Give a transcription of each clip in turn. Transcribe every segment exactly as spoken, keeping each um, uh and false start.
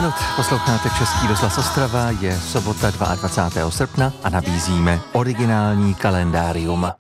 minut. Posloucháte Český rozhlas Ostrava, je sobota dvacátého druhého srpna a nabízíme originální kalendárium.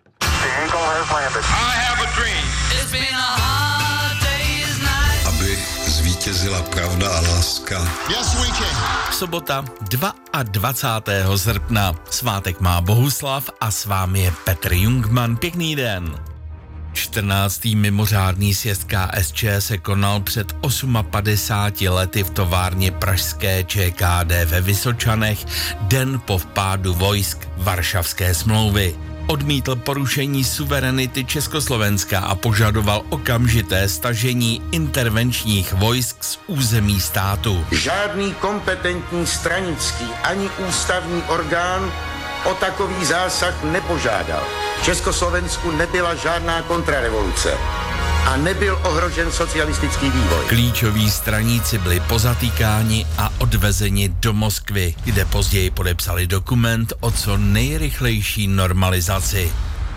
Aby zvítězila pravda a láska. Sobota dvacátého druhého srpna. Svátek má Bohuslav a s vámi je Petr Jungmann. Pěkný den. čtrnáctý mimořádný sjezd K S Č se konal před padesáti osmi lety v továrně pražské Č K D ve Vysočanech, den po vpádu vojsk Varšavské smlouvy. Odmítl porušení suverenity Československa a požadoval okamžité stažení intervenčních vojsk z území státu. Žádný kompetentní stranický ani ústavní orgán o takový zásah nepožádal. V Československu nebyla žádná kontrarevoluce a nebyl ohrožen socialistický vývoj. Klíčoví straníci byli pozatýkáni a odvezeni do Moskvy, kde později podepsali dokument o co nejrychlejší normalizaci.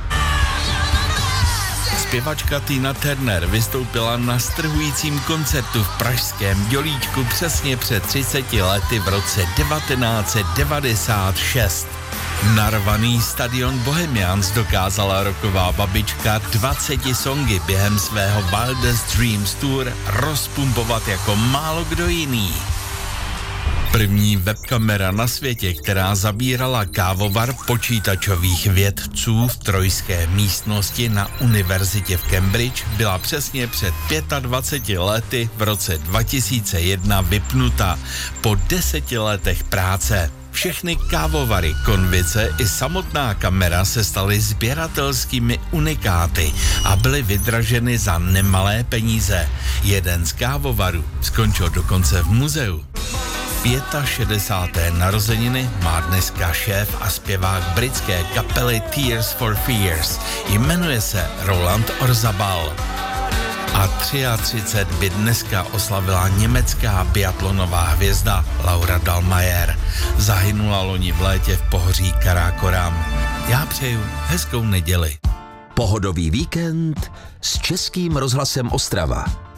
Zpěvačka Tina Turner vystoupila na strhujícím koncertu v pražském Dělíčku přesně před třiceti lety v roce devatenáct set devadesát šest. Narvaný stadion Bohemians dokázala rocková babička dvaceti songy během svého Wildest Dreams Tour rozpumpovat jako málo kdo jiný. První webkamera na světě, která zabírala kávovar počítačových vědců v trojské místnosti na univerzitě v Cambridge, byla přesně před dvaceti pěti lety v roce dva tisíce jedna vypnuta po deseti letech práce. Všechny kávovary, konvice i samotná kamera se staly sběratelskými unikáty a byly vydraženy za nemalé peníze. Jeden z kávovarů skončil dokonce v muzeu. šedesáté páté narozeniny má dneska šéf a zpěvák britské kapely Tears for Fears. Jmenuje se Roland Orzabal. A třicet tři by dneska oslavila německá biatlonová hvězda Laura Dahlmeier. Zahynula loni v létě v pohoří Karakoram. Já přeju hezkou neděli. Pohodový víkend s Českým rozhlasem Ostrava.